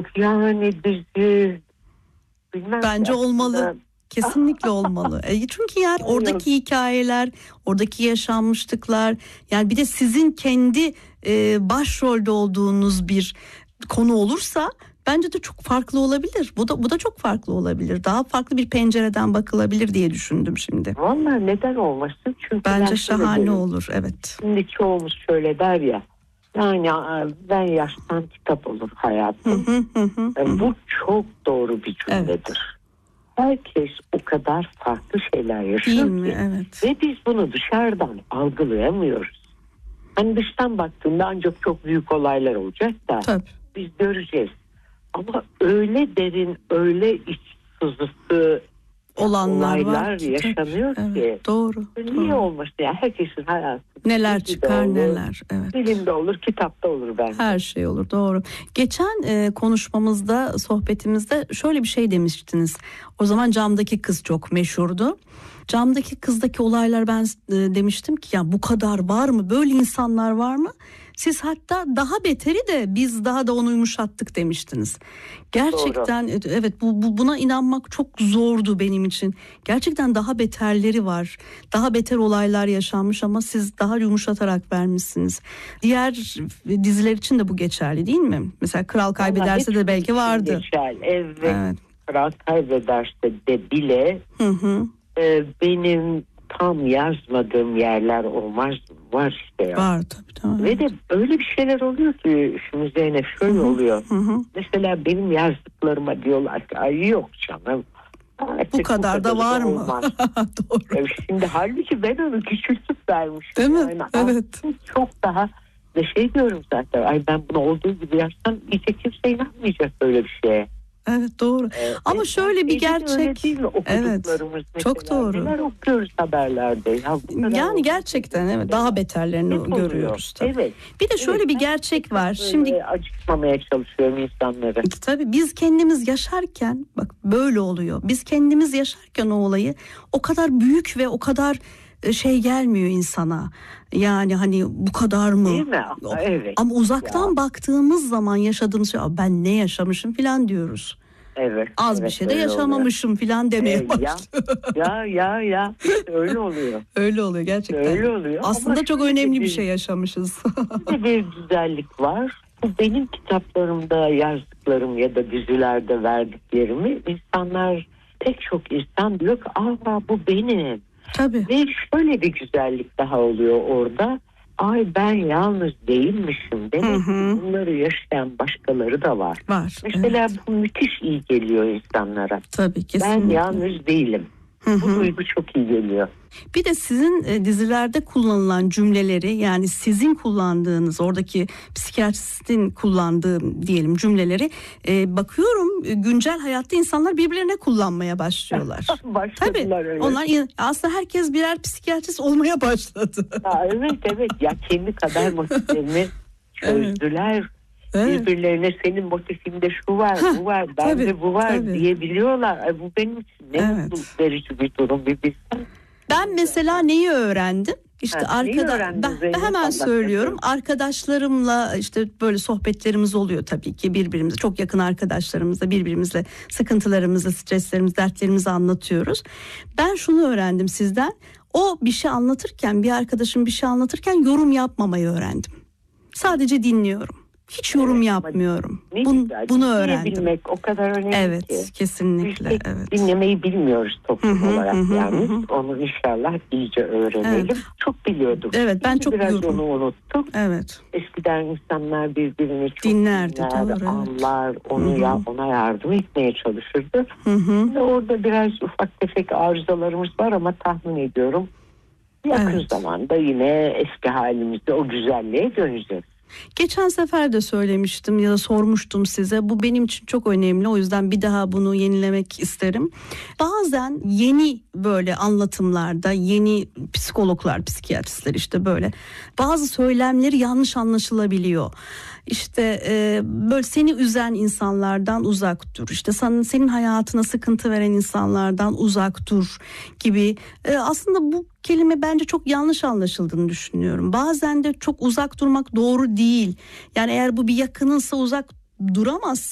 Çok yani dizi. Bilmem Bence olmalı. Kesinlikle olmalı. Çünkü yani oradaki hikayeler, oradaki yaşanmışlıklar, yani bir de sizin kendi başrolde olduğunuz bir konu olursa bence de çok farklı olabilir. Bu da çok farklı olabilir. Daha farklı bir pencereden bakılabilir diye düşündüm şimdi. Vallahi neden olmasın? Çünkü bence şahane olur. Evet. Şimdi çoğumuz şöyle der ya. Yani ben yaştan kitap olur hayatım. Bu çok doğru bir cümledir. Evet. Herkes o kadar farklı şeyler yaşıyor ki. Evet. Ve biz bunu dışarıdan algılayamıyoruz. Hani dıştan baktığında ancak çok büyük olaylar olacak da Tabii. biz göreceğiz. Ama öyle derin, öyle iç sızısı olaylar yaşanıyor ki. Evet, doğru. Niye olmasın ya? Herkesin hayatı. Neler çıkar olur, neler. Evet. Filmde olur, kitapta olur bence. Her şey olur, doğru. Geçen konuşmamızda, sohbetimizde şöyle bir şey demiştiniz. O zaman Camdaki Kız çok meşhurdu. Camdaki Kız'daki olaylar ben demiştim ki ya bu kadar var mı? Böyle insanlar var mı? Siz hatta daha beteri de biz daha da onu yumuşattık demiştiniz. Gerçekten doğru. Evet, buna inanmak çok zordu benim için. Gerçekten daha beterleri var. Daha beter olaylar yaşanmış ama siz daha yumuşatarak vermişsiniz. Diğer diziler için de bu geçerli değil mi? Mesela Kral Kaybederse de belki vardı. Geçerli. Evet. Kral Kaybederse de bile benim tam yazmadığım yerler olmaz var işte ya. Var tabii. Ve de öyle bir şeyler oluyor ki şimdi Zeynep şöyle oluyor. Mesela benim yazdıklarıma diyorlar ki ay yok canım. Bu kadar da var mı? Doğru. Şimdi halbuki ben onu küçültüp vermiştim. Değil mi? Yani evet. Çok daha ve diyorum zaten ay ben bunu olduğu gibi yazsam iyice kimse inanmayacak böyle bir şeye. Evet doğru. Ama şöyle bir gerçek. Evet. Çok doğru. Neler okuyoruz haberlerde. Yani gerçekten evet daha beterlerini görüyoruz. Tabii. Evet. Bir de şöyle bir gerçek var. Şimdi acıtmamaya çalışıyorum insanları. Tabii biz kendimiz yaşarken bak böyle oluyor. Biz kendimiz yaşarken o olayı o kadar büyük ve o kadar şey gelmiyor insana. Yani hani bu kadar mı? Değil mi? Evet. Ama uzaktan baktığımız zaman yaşadığımız şey ben ne yaşamışım falan diyoruz. Evet. Az bir şey de yaşamamışım falan demeye başlıyor. Ya öyle oluyor. Öyle oluyor gerçekten. Öyle oluyor. Aslında ama çok önemli bir şey yaşamışız. Bir güzellik var. Bu benim kitaplarımda yazdıklarım ya da dizilerde verdiklerimi insanlar pek çok insan diyor ki bu benim. Tabii. Ve şöyle bir güzellik daha oluyor orada. Ay ben yalnız değilmişim. Demek ki bunları yaşayan başkaları da var. Mesela bu müthiş iyi geliyor insanlara. Tabii kesinlikle. Ben yalnız değilim. Bu duygu çok iyi geliyor. Bir de sizin dizilerde kullanılan cümleleri, yani sizin kullandığınız, oradaki psikiyatristin kullandığı diyelim cümleleri bakıyorum güncel hayatta insanlar birbirlerine kullanmaya başlıyorlar. Başladılar öyle. Onlar aslında herkes birer psikiyatrist olmaya başladı. Evet ya kendi kader motiflerini çözdüler. Evet. Birbirlerine senin motifinde şu var, bu var, bende bu var diyebiliyorlar. Bu benim için ne mutluluk verici bir durum bir bilsen. Ben mesela neyi öğrendim? İşte ben hemen söylüyorum. Arkadaşlarımla işte böyle sohbetlerimiz oluyor tabii ki, birbirimize çok yakın arkadaşlarımızla birbirimizle sıkıntılarımızı, streslerimizi, dertlerimizi anlatıyoruz. Ben şunu öğrendim sizden. O bir şey anlatırken, bir arkadaşım bir şey anlatırken yorum yapmamayı öğrendim. Sadece dinliyorum. Hiç yorum yapmıyorum. Bunu öğrendim. Bilmek o kadar önemli ki. Evet, kesinlikle. Evet. Dinlemeyi bilmiyoruz toplum olarak yani. Onu inşallah iyice öğrenelim. Evet. Çok biliyorduk. Evet, ben çok biraz onu unuttuk. Evet. Eskiden insanlar birbirini çok dinlerdi, anlar, ona yardım etmeye çalışırdı. Şimdi orada biraz ufak tefek arızalarımız var ama tahmin ediyorum yakın zamanda yine eski halimizde o güzelliğe döneceğiz. Geçen sefer de söylemiştim ya da sormuştum size. Bu benim için çok önemli. O yüzden bir daha bunu yenilemek isterim. Bazen yeni böyle anlatımlarda yeni psikologlar, psikiyatristler işte böyle bazı söylemleri yanlış anlaşılabiliyor. İşte böyle seni üzen insanlardan uzak dur. İşte senin hayatına sıkıntı veren insanlardan uzak dur gibi. Aslında bu kelime bence çok yanlış anlaşıldığını düşünüyorum. Bazen de çok uzak durmak doğru değil. Yani eğer bu bir yakınınsa uzak duramaz.